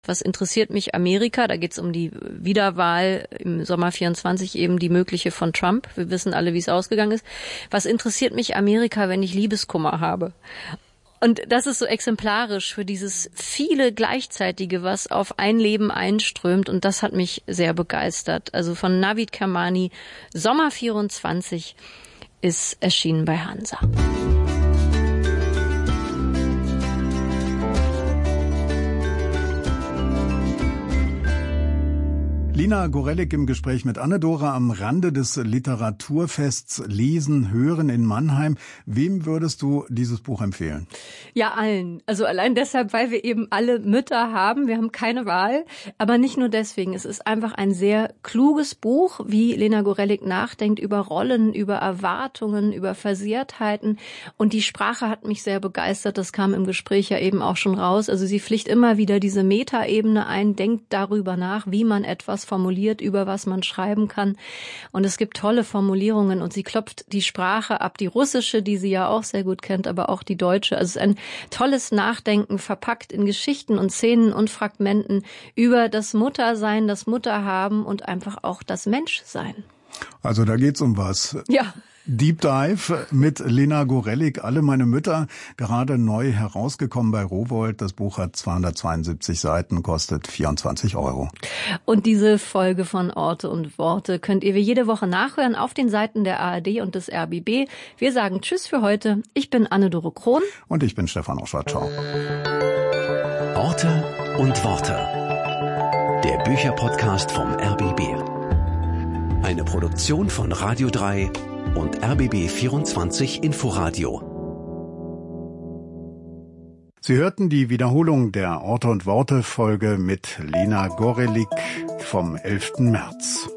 Was interessiert mich Amerika? Da geht es um die Wiederwahl im Sommer 24, eben die mögliche von Trump. Wir wissen alle, wie es ausgegangen ist. Was interessiert mich Amerika, wenn ich Liebeskummer habe? Und das ist so exemplarisch für dieses viele Gleichzeitige, was auf ein Leben einströmt. Und das hat mich sehr begeistert. Also von Navid Kermani, Sommer 24 ist erschienen bei Hansa. Lina Gorelik im Gespräch mit Anne-Dora am Rande des Literaturfests Lesen, Hören in Mannheim. Wem würdest du dieses Buch empfehlen? Ja, allen. Also allein deshalb, weil wir eben alle Mütter haben. Wir haben keine Wahl. Aber nicht nur deswegen. Es ist einfach ein sehr kluges Buch, wie Lena Gorelik nachdenkt über Rollen, über Erwartungen, über Versehrtheiten. Und die Sprache hat mich sehr begeistert. Das kam im Gespräch ja eben auch schon raus. Also sie fliegt immer wieder diese Metaebene ein, denkt darüber nach, wie man etwas formuliert, über was man schreiben kann. Und es gibt tolle Formulierungen und sie klopft die Sprache ab, die russische, die sie ja auch sehr gut kennt, aber auch die deutsche. Also es ist ein tolles Nachdenken, verpackt in Geschichten und Szenen und Fragmenten über das Muttersein, das Mutterhaben und einfach auch das Menschsein. Also da geht's um was. Ja. Deep Dive mit Lena Gorelik, Alle meine Mütter, gerade neu herausgekommen bei Rowohlt. Das Buch hat 272 Seiten, kostet 24 €. Und diese Folge von Orte und Worte könnt ihr wie jede Woche nachhören auf den Seiten der ARD und des RBB. Wir sagen Tschüss für heute. Ich bin Anne-Dore Krohn. Und ich bin Stefan Oschwart. Ciao. Orte und Worte. Der Bücherpodcast vom RBB. Eine Produktion von Radio 3 und RBB 24 Inforadio. Sie hörten die Wiederholung der Orte und Worte Folge mit Lena Gorelik vom 11. März.